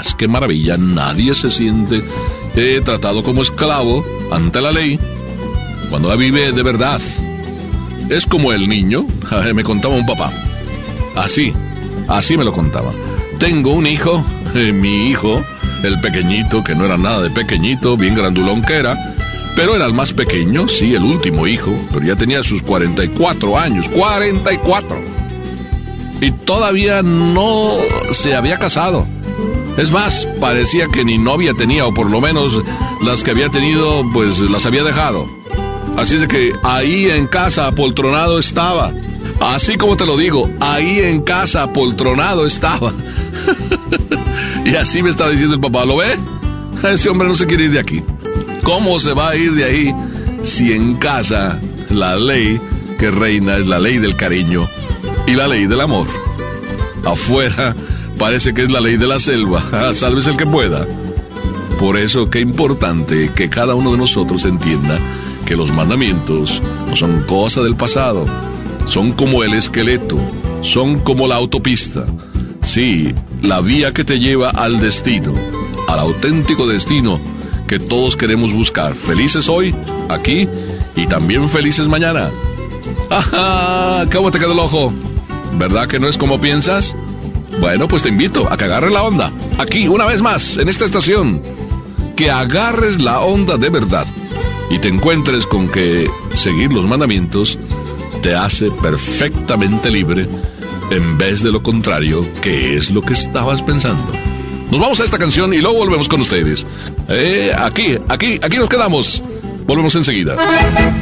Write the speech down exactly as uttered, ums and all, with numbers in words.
paz, qué maravilla. Nadie se siente eh, tratado como esclavo ante la ley cuando la vive de verdad. Es como el niño, me contaba un papá. Así, así me lo contaba. Tengo un hijo, eh, mi hijo, el pequeñito, que no era nada de pequeñito, bien grandulón que era, pero era el más pequeño, sí, el último hijo, pero ya tenía sus cuarenta y cuatro años, cuarenta y cuatro. Y todavía no se había casado. Es más, parecía que ni novia tenía, o por lo menos las que había tenido, pues las había dejado. Así es de que ahí en casa apoltronado estaba. Así como te lo digo, ahí en casa apoltronado estaba. Y así me estaba diciendo el papá, ¿lo ve? Ese hombre no se quiere ir de aquí. ¿Cómo se va a ir de ahí si en casa la ley que reina es la ley del cariño y la ley del amor? Afuera parece que es la ley de la selva. Sálvese el que pueda. Por eso qué importante que cada uno de nosotros entienda que los mandamientos no son cosa del pasado. Son como el esqueleto, son como la autopista. Sí, la vía que te lleva al destino, al auténtico destino que todos queremos buscar. Felices hoy, aquí, y también felices mañana. ¡Ajá! ¿Cómo te quedó el ojo? ¿Verdad que no es como piensas? Bueno, pues te invito a que agarres la onda. Aquí, una vez más, en esta estación. Que agarres la onda de verdad. Y te encuentres con que seguir los mandamientos te hace perfectamente libre, en vez de lo contrario, que es lo que estabas pensando. Nos vamos a esta canción y luego volvemos con ustedes. Eh, aquí, aquí, aquí nos quedamos. Volvemos enseguida.